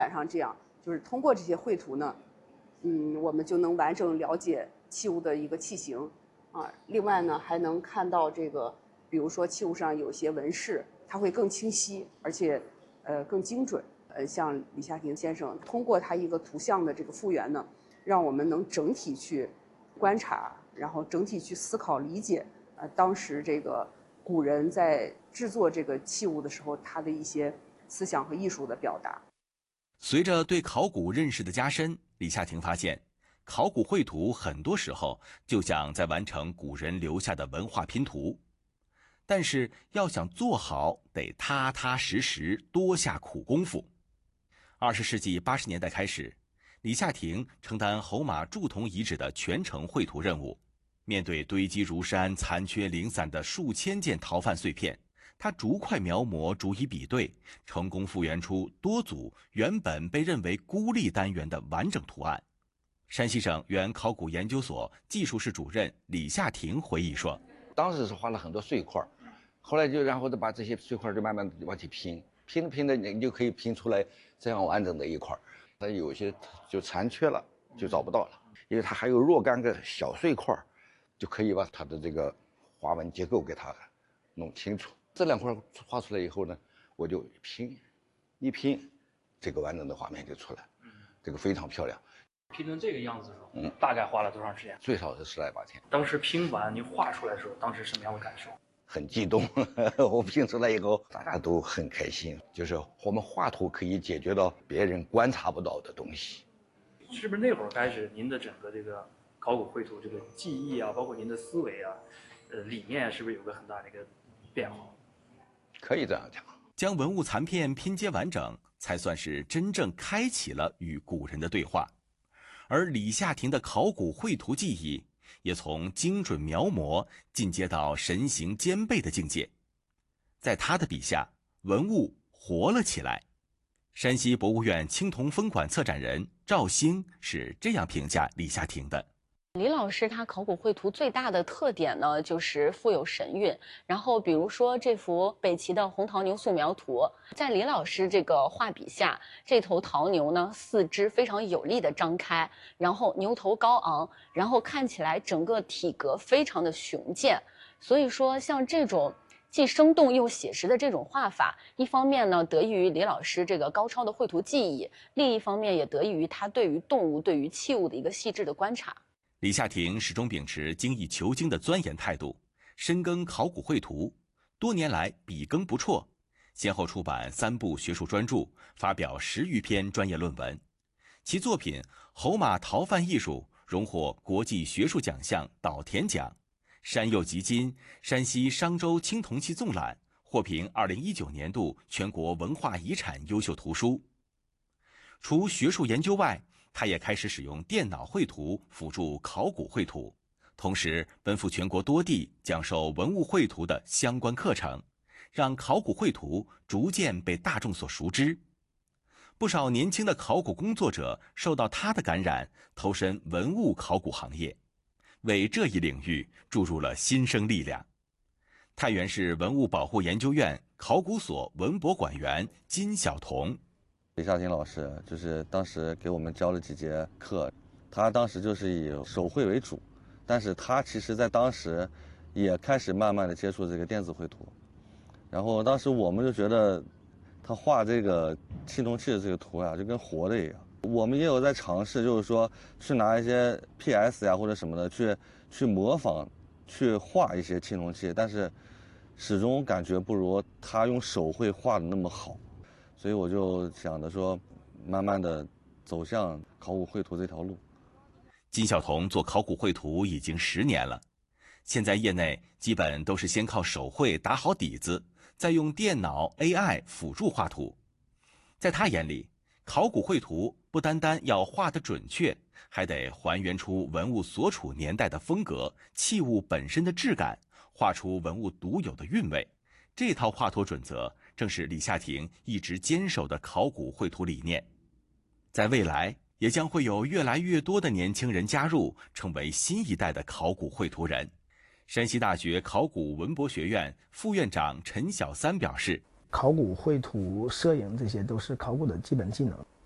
上这样，就是通过这些绘图呢，我们就能完整了解器物的一个器型啊。另外呢，还能看到这个，比如说器物上有些纹饰，它会更清晰，而且更精准。像李夏庭先生通过他一个图像的这个复原呢，让我们能整体去观察，然后整体去思考理解，当时这个古人在制作这个器物的时候，他的一些思想和艺术的表达。 随着对考古认识的加深，李夏庭发现，考古绘图很多时候就像在完成古人留下的文化拼图，但是要想做好，得踏踏实实，多下苦功夫。20世纪80年代开始，李夏庭承担侯马铸铜遗址的全程绘图任务。面对堆积如山、残缺零散的数千件陶范碎片，他逐块描摹，逐一比对，成功复原出多组原本被认为孤立单元的完整图案。山西省原考古研究所技术室主任李夏庭回忆说：“ 当时是画了很多碎块，后来然后把这些碎块就慢慢往起拼，拼的你就可以拼出来这样完整的一块。但有些就残缺了，就找不到了，因为它还有若干个小碎块，就可以把它的这个花纹结构给它弄清楚。这2块画出来以后呢，我就一拼，这个完整的画面就出来，这个非常漂亮。 拼成这个样子的时候，大概花了多长时间？ 最少是10来8天。 当时拼完您画出来的时候，当时什么样的感受？ 很激动，我拼出来以后，大家都很开心。就是我们画图可以解决到别人观察不到的东西。 是不是那会儿开始，您的整个这个考古绘图这个技艺啊，包括您的思维啊，理念是不是有个很大的一个变化？ 可以这样讲。 将文物残片拼接完整，才算是真正开启了与古人的对话。而李夏庭的考古绘图技艺，也从精准描摹进阶到神形兼备的境界。在他的笔下，文物活了起来。山西博物院青铜分馆策展人赵兴是这样评价李夏庭的： 李老师他考古绘图最大的特点呢，就是富有神韵。然后比如说这幅北齐的红陶牛素描图，在李老师这个画笔下，这头陶牛呢四肢非常有力的张开，然后牛头高昂，然后看起来整个体格非常的雄健。所以说像这种既生动又写实的这种画法，一方面呢得益于李老师这个高超的绘图技艺，另一方面也得益于他对于动物、对于器物的一个细致的观察。 李夏庭始终秉持精益求精的钻研态度，深耕考古绘图，多年来笔耕不辍，先后出版3部学术专著，发表10余篇专业论文。其作品《侯马陶范艺术》荣获国际学术奖项岛田奖，山釉集金山西商周青铜器纵览获评2019年度全国文化遗产优秀图书。除学术研究外，他也开始使用电脑绘图辅助考古绘图，同时奔赴全国多地讲授文物绘图的相关课程，让考古绘图逐渐被大众所熟知。不少年轻的考古工作者受到他的感染，投身文物考古行业，为这一领域注入了新生力量。太原市文物保护研究院考古所文博馆员金晓彤： 李夏庭老师就是当时给我们教了几节课，他当时就是以手绘为主，但是他其实在当时也开始慢慢的接触这个电子绘图，然后当时我们就觉得他画这个青铜器的这个图啊，就跟活的一样。我们也有在尝试，就是说去拿一些 PS 呀或者什么的去模仿，去画一些青铜器，但是始终感觉不如他用手绘画的那么好。所以我就想着说，慢慢的走向考古绘图这条路。 金晓彤做考古绘图已经10年了，现在业内基本都是先靠手绘打好底子，再用电脑 AI 辅助画图。在他眼里，考古绘图不单单要画得准确，还得还原出文物所处年代的风格、器物本身的质感，画出文物独有的韵味。这套画图准则正是李夏庭一直坚守的考古绘图理念。在未来，也将会有越来越多的年轻人加入，成为新一代的考古绘图人。山西大学考古文博学院副院长陈小三表示： 考古绘图、摄影这些都是考古的基本技能。